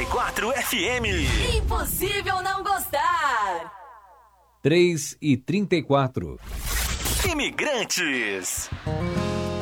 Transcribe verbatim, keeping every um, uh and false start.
e quatro F M. Impossível não gostar. três e trinta e quatro. Imigrantes.